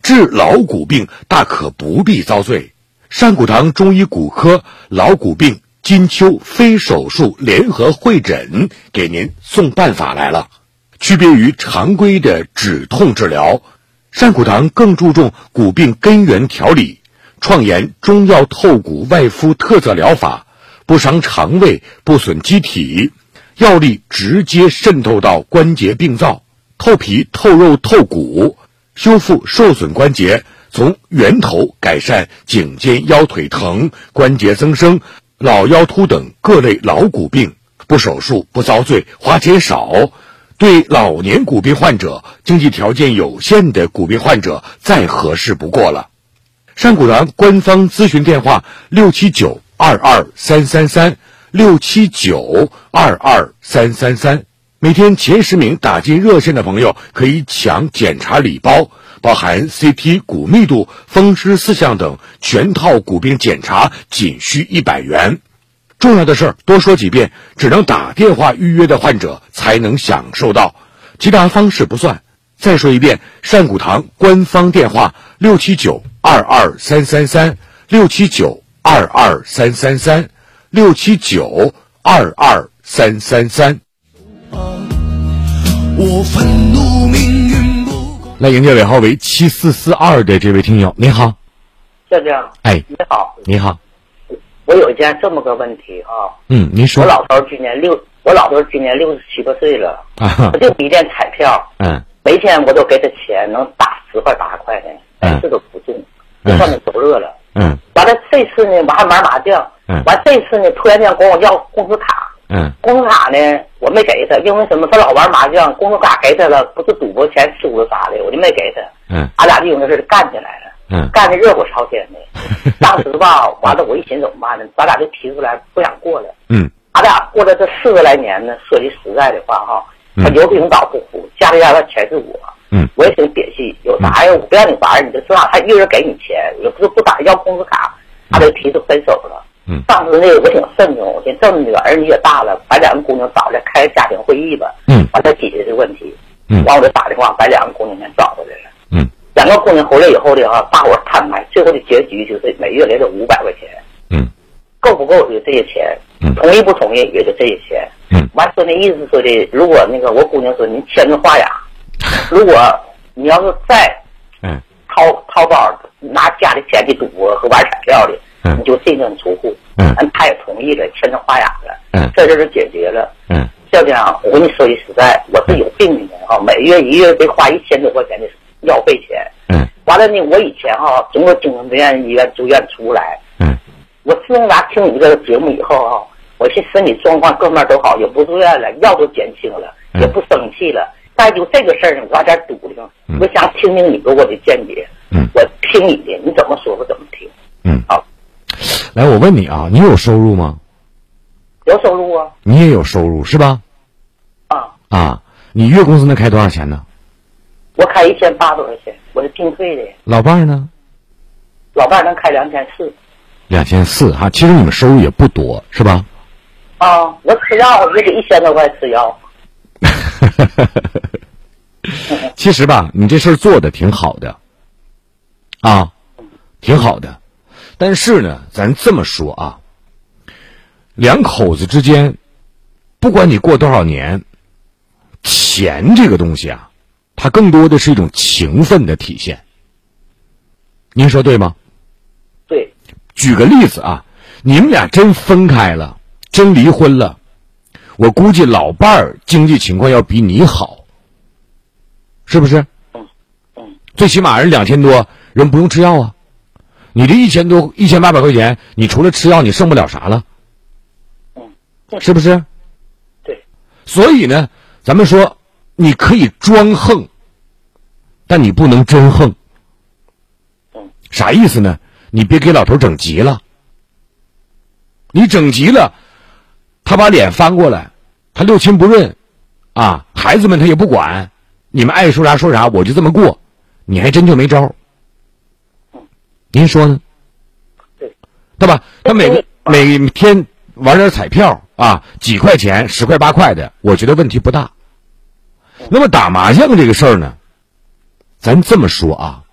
治老骨病大可不必遭罪。善骨堂中医骨科老骨病金秋非手术联合会诊给您送办法来了。区别于常规的止痛治疗，善骨堂更注重骨病根源调理，创研中药透骨外敷特色疗法，不伤肠胃，不损机体，药力直接渗透到关节病灶，透皮透肉透骨，修复受损关节，从源头改善颈肩腰腿疼、关节增生、老腰突等各类老骨病，不手术不遭罪，花钱少。对老年骨病患者、经济条件有限的骨病患者再合适不过了。善骨堂官方咨询电话679-22333，679-22333。每天前10名打进热线的朋友可以抢检查礼包，包含 CT 骨密度、风湿4项等全套骨病检查，仅需100元。重要的事儿多说几遍，只能打电话预约的患者才能享受到，其他方式不算。再说一遍，善骨堂官方电话679-22333，679-22333，679-22333。 我愤怒命运不公。 来迎接尾号为7442的这位听友，您好。 校长， 哎， 你好， 你好。 我有一件这么个问题啊。 您说。 我老头今年67、8岁了，我就迷恋彩票，每天我都给他钱，能打10块8块的，但是都不中，就算他走热了。完了这次呢，我还玩麻将，完这次呢，突然间管我要工资卡，工资卡呢我没给他，因为什么？他老玩麻将，工资卡给他了，不是赌博钱输了啥的，我就没给他。俺俩就因为这事干起来了。干的热火朝天的，当时吧，完了我一寻怎么办呢？咱俩就提出来不想过了。俺俩过了这40来年呢，说句实在的话哈，他有领导不服，家里全是我。我也挺憋气，有啥呀？我不让你玩，你就知道他一人给你钱，也不是不打要工资卡，他就提出分手了。当时呢，我挺慎重，我寻这么的儿女也大了，把2个姑娘找来开家庭会议吧，完了解决这问题。完我就打电话把2个姑娘先找过来了。2个姑娘回来以后的话，大伙儿摊开，最后的结局就是每月来这500块钱。够不够就这些钱，同意不同意也就这些钱。完说那意思说的，如果那个我姑娘说您签个画押，如果你要是再掏包拿家里钱去赌博和玩彩票的，你就净身出户。他也同意了，签成画押了，这事就解决了。校长，我跟你说句实在，我是有病的人哈，每月一月得花1000多块钱的药费钱。完了呢，我以前哈中国精神病医院住院出来。我自从听你这个节目以后哈，我是身体状况各面都好，也不住院了，药都减轻了，也不生气了。再就这个事儿呢，我有点堵的，我想听听你给我的见解。我听你的，你怎么说我怎么听。好， 来，我问你啊，你有收入吗？ 有收入啊。 你也有收入是吧？你月工资能开多少钱呢？ 我开1800多块钱，我是聘退的。 老伴儿呢？ 老伴儿能开2400。 2400哈，其实你们收入也不多是吧？ 我吃药也得1000多块吃药。 其实吧，你这事儿做的挺好的，挺好的。但是呢，咱这么说啊，2口子之间，不管你过多少年，钱这个东西啊，它更多的是一种情分的体现。您说对吗？ 对。 举个例子啊，你们俩真分开了，真离婚了，我估计老伴儿经济情况要比你好，是不是？最起码人2000多，人不用吃药啊。你这1000多、1800块钱，你除了吃药，你剩不了啥了，是不是？ 对。 所以呢，咱们说，你可以装横，但你不能真横。啥意思呢？你别给老头整急了。你整急了，他把脸翻过来，他六亲不认，孩子们他也不管，你们爱说啥说啥，我就这么过，你还真就没招。您说呢？对吧？他每天玩点彩票几块钱10块8块的，我觉得问题不大。那么打麻将这个事儿呢，咱这么说